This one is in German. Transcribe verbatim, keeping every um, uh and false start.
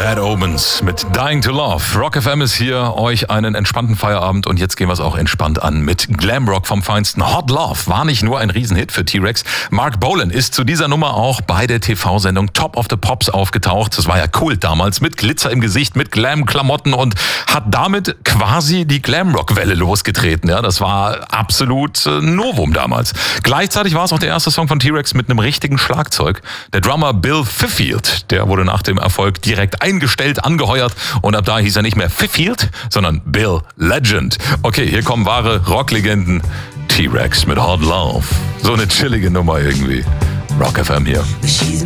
Bad Omens mit Dying to Love. Rock F M ist hier, euch einen entspannten Feierabend und jetzt gehen wir es auch entspannt an mit Glamrock vom Feinsten. Hot Love war nicht nur ein Riesenhit für T-Rex. Mark Bolan ist zu dieser Nummer auch bei der T V-Sendung Top of the Pops aufgetaucht. Das war ja Kult damals, mit Glitzer im Gesicht, mit Glam-Klamotten und hat damit quasi die Glamrock-Welle losgetreten. Ja, das war absolut äh, Novum damals. Gleichzeitig war es auch der erste Song von T-Rex mit einem richtigen Schlagzeug. Der Drummer Bill Fifield, der wurde nach dem Erfolg direkt eingestellt, angeheuert und ab da hieß er nicht mehr Fifield, sondern Bill Legend. Okay, hier kommen wahre Rocklegenden. T-Rex mit Hot Love. So eine chillige Nummer irgendwie. Rock F M hier.